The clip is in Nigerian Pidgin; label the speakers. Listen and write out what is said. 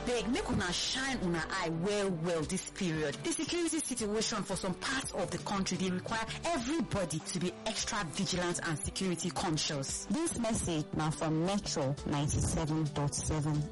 Speaker 1: Abeg, make una shine una eye well this period. The security situation for some parts of the country, they require everybody to be extra vigilant and security conscious.
Speaker 2: This message now from Metro 97.7